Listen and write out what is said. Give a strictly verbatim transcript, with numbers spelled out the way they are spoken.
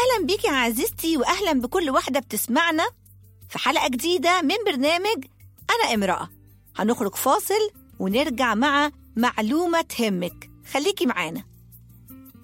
أهلا بيك يا عزيزتي، وأهلا بكل واحدة بتسمعنا في حلقة جديدة من برنامج أنا امرأة. هنخرج فاصل ونرجع مع معلومة تهمك، خليكي معانا.